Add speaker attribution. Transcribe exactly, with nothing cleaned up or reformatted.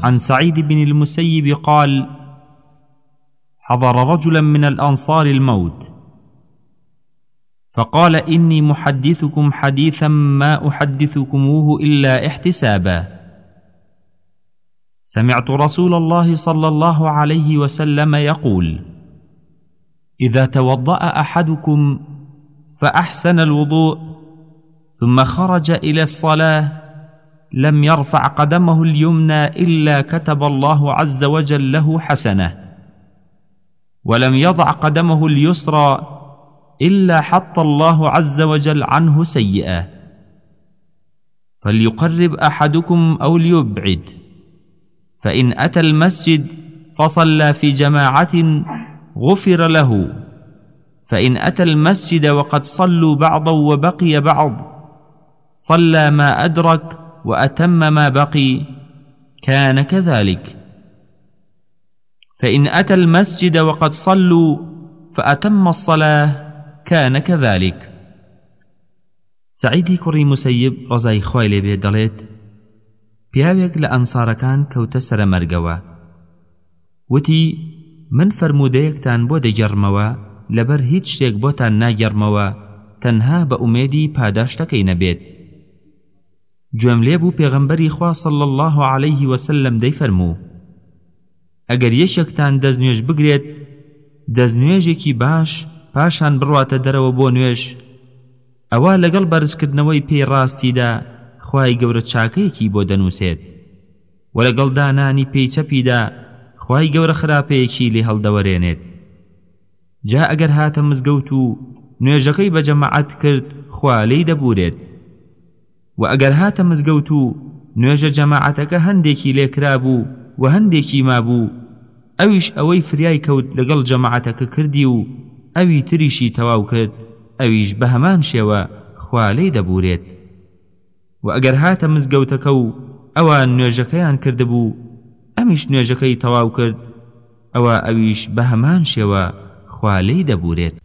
Speaker 1: عن سعيد بن المسيب قال: حضر رجلا من الأنصار الموت فقال: إني محدثكم حديثا ما أحدثكموه إلا احتسابا. سمعت رسول الله صلى الله عليه وسلم يقول: إذا توضأ أحدكم فأحسن الوضوء ثم خرج إلى الصلاة لم يرفع قدمه اليمنى إلا كتب الله عز وجل له حسنة، ولم يضع قدمه اليسرى إلا حط الله عز وجل عنه سيئة. فليقرب أحدكم أو ليبعد، فإن أتى المسجد فصلى في جماعة غفر له، فإن أتى المسجد وقد صلوا بعضا وبقي بعض صلى ما أدرك وأتم ما بقي كان كذلك. فإن أتى المسجد وقد صلوا فأتم الصلاة كان كذلك. سعيدی کوڕی مسەیب ڕزای خوای لێبێ دەڵێت: پیاوێک لە ئەنسارەکان کەوتە سەرە مەرگەوە، وتی: من فەرموودەیەکتان بۆ دەگەڕمەوە لەبەر هیچ شتێک بۆتان ناگەڕمەوە تەنها بە ئومێدی پاداشتەکەی نەبێت. گوێم لێ بوو پێغەمبەری خوا صلی الله عليه وسلم دەیفەرموو: ئەگەر یەکێکتان دەستنوێژ بگرێت دەستنوێژێکی باش پاشان بڕواتە دەرەوە بۆ نوێژ، ئەوە لەگەڵ بەرزکردنەوەی پێی ڕاستیدا خوای گەورە چاکەیەکی بۆ دەنووسێت، و لەگەڵ دانانی پێی چەپیدا خوای گەورە خراپەیەکی لێ هەڵدەوەرێنێت. جا ئەگەر هاتە مزگەوت و نوێژەکەی بە جەماعەت کرد خوا لێی دەبورێت، و ئەگەر هاتە مزگەوت و نوێژە جەماعەتەکە هەندێکی لێکرا بوو و هەندێکی مابوو، ئەویش ئەوەی فریای کەوت لەگەڵ جەماعەتەکە کردی و ئەوی تریشی تەواو کرد، ئەویش بە هەمان شێوە خوا لێی دەبورێت. و ئەگەر هاتە مزگەوتەکە و ئەوان نوێژەکەیان کردبوو ئەمیش نوێژەکەی تەواو کرد، ئەوە ئەویش بە هەمان شێوە خوا لێی دەبورێت.